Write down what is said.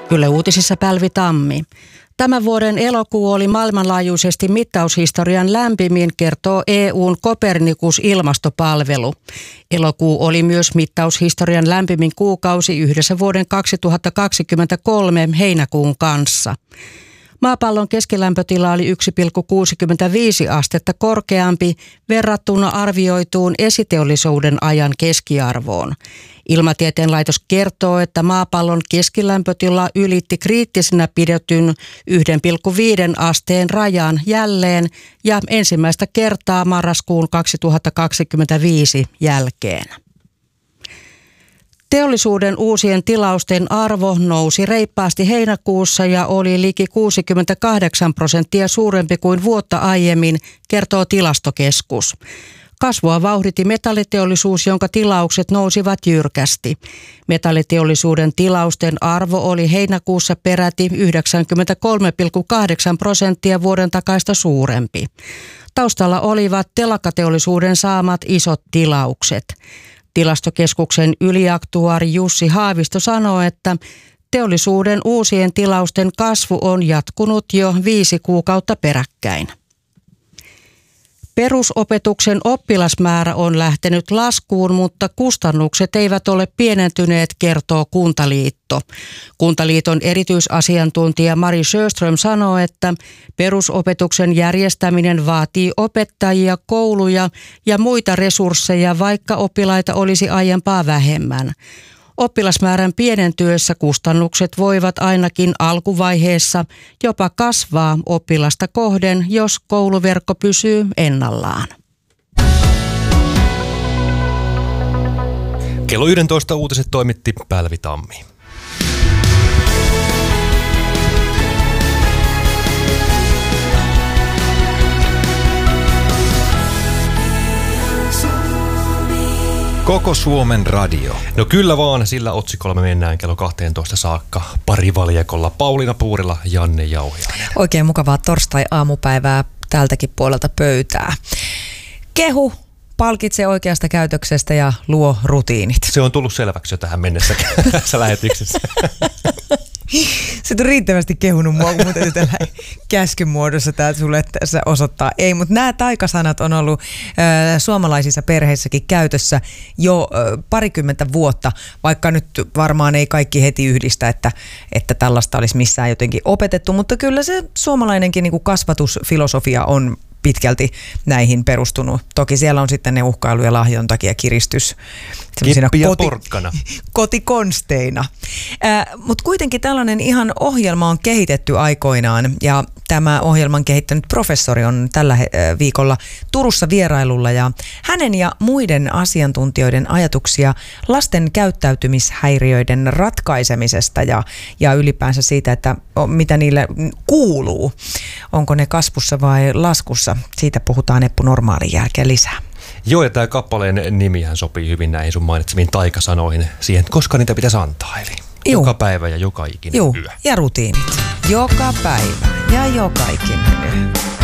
Yle Uutisissa Päivi Tammi. Tämän vuoden elokuu oli maailmanlaajuisesti mittaushistorian lämpimin, kertoo EU:n Copernicus-ilmastopalvelu. Elokuu oli myös mittaushistorian lämpimin kuukausi yhdessä vuoden 2023 heinäkuun kanssa. Maapallon keskilämpötila oli 1,65 astetta korkeampi verrattuna arvioituun esiteollisuuden ajan keskiarvoon. Ilmatieteen laitos kertoo, että maapallon keskilämpötila ylitti kriittisenä pidetyn 1,5 asteen rajan jälleen ja ensimmäistä kertaa marraskuun 2025 jälkeen. Teollisuuden uusien tilausten arvo nousi reippaasti heinäkuussa ja oli liki 68% suurempi kuin vuotta aiemmin, kertoo Tilastokeskus. Kasvua vauhditti metalliteollisuus, jonka tilaukset nousivat jyrkästi. Metalliteollisuuden tilausten arvo oli heinäkuussa peräti 93,8% vuoden takaista suurempi. Taustalla olivat telakkateollisuuden saamat isot tilaukset. Tilastokeskuksen yliaktuaari Jussi Haavisto sanoo, että teollisuuden uusien tilausten kasvu on jatkunut jo 5 kuukautta peräkkäin. Perusopetuksen oppilasmäärä on lähtenyt laskuun, mutta kustannukset eivät ole pienentyneet, kertoo Kuntaliitto. Kuntaliiton erityisasiantuntija Mari Sjöström sanoo, että perusopetuksen järjestäminen vaatii opettajia, kouluja ja muita resursseja, vaikka oppilaita olisi aiempaa vähemmän. Oppilasmäärän pienentyessä kustannukset voivat ainakin alkuvaiheessa jopa kasvaa oppilasta kohden, jos kouluverkko pysyy ennallaan. Kello 11 uutiset toimitti Päivi Tammi. Koko Suomen radio. No kyllä vaan, sillä otsikolla me mennään kello 12 saakka parivaljakolla. Pauliina Puurila, Janne Jauhiainen. Oikein mukavaa torstai-aamupäivää tältäkin puolelta pöytää. Kehu, palkitse oikeasta käytöksestä ja luo rutiinit. Se on tullut selväksi jo tähän mennessä tässä lähetyksessä. Se on riittävästi kehunut mua, kun täytyy tällä käskyn muodossa tää sulle tässä osoittaa. Ei, mutta nämä taikasanat on ollut suomalaisissa perheissäkin käytössä jo parikymmentä vuotta, vaikka nyt varmaan ei kaikki heti yhdistä, että tällaista olisi missään jotenkin opetettu, mutta kyllä se suomalainenkin niin kuin kasvatusfilosofia on pitkälti näihin perustunut. Toki siellä on sitten ne uhkailu ja lahjontakin ja kiristys Kippi ja porkkana. Kotikonsteina. Mutta kuitenkin tällainen ihan ohjelma on kehitetty aikoinaan ja tämä ohjelman kehittänyt professori on tällä viikolla Turussa vierailulla ja hänen ja muiden asiantuntijoiden ajatuksia lasten käyttäytymishäiriöiden ratkaisemisesta ja ylipäänsä siitä, että mitä niille kuuluu. Onko ne kasvussa vai laskussa? Siitä puhutaan Eppu Normaalin jälkeen lisää. Joo, ja tämä kappaleen nimihän sopii hyvin näihin sun mainitsemiin taikasanoihin siihen, koska niitä pitäisi antaa. Eli joka päivä ja joka ikinen yö. Ja rutiinit. Joka päivä ja joka ikinen yö.